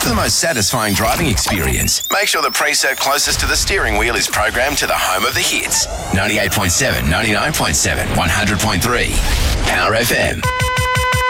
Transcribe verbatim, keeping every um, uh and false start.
For the most satisfying driving experience, make sure the preset closest to the steering wheel is programmed to the home of the hits. ninety-eight point seven, ninety-nine point seven, one hundred point three. Power F M.